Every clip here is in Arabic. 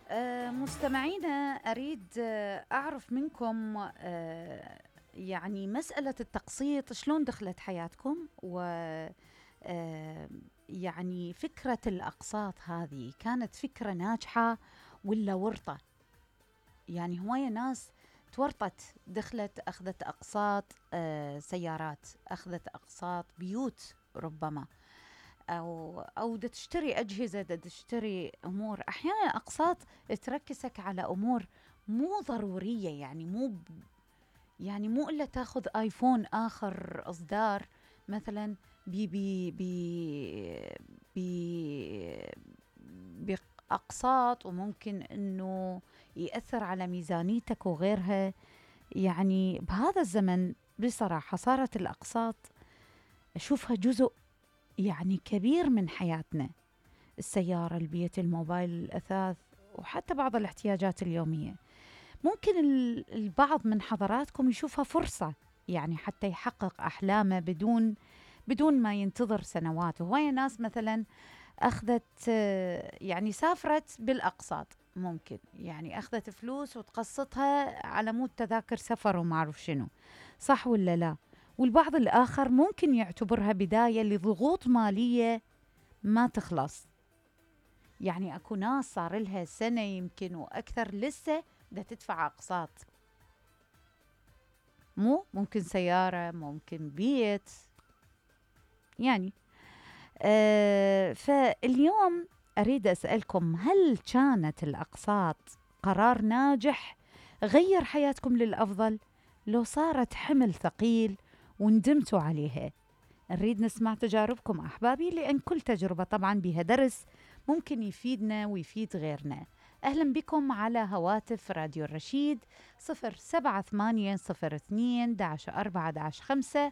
مستمعينا أريد أعرف منكم يعني مسألة التقسيط شلون دخلت حياتكم و يعني فكرة الأقساط هذه كانت فكرة ناجحة ولا ورطة؟ يعني هواية ناس تورطت، دخلت أخذت أقساط سيارات، أخذت أقساط بيوت ربما، او دا تشتري اجهزه، دا تشتري امور. احيانا اقساط تركزك على امور مو ضروريه، يعني يعني مو الا تاخذ ايفون اخر اصدار مثلا بي بي بي بي باقساط، وممكن انه ياثر على ميزانيتك وغيرها. يعني بهذا الزمن بصراحه صارت الاقساط اشوفها جزء يعني كبير من حياتنا. السيارة، البيت، الموبايل، الأثاث، وحتى بعض الاحتياجات اليومية. ممكن البعض من حضراتكم يشوفها فرصة، يعني حتى يحقق أحلامه بدون ما ينتظر سنوات. وهواية ناس مثلا أخذت يعني سافرت بالأقساط، ممكن يعني أخذت فلوس وتقسطها على مود تذاكر سفر وما أعرف شنو. صح ولا لا؟ والبعض الآخر ممكن يعتبرها بداية لضغوط مالية ما تخلص. يعني أكو ناس صار لها سنة يمكن وأكثر لسه بدها تدفع أقساط، مو ممكن سيارة، ممكن بيت. يعني فاليوم أريد أسألكم، هل كانت الأقساط قرار ناجح غير حياتكم للأفضل، لو صارت حمل ثقيل وندمتوا عليها؟ نريد نسمع تجاربكم أحبابي، لأن كل تجربة طبعا بها درس ممكن يفيدنا ويفيد غيرنا. أهلا بكم على هواتف راديو الرشيد 07802-4-5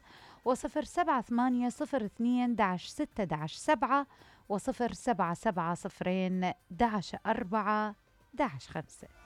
و07802-6-7 و077-0 4-5.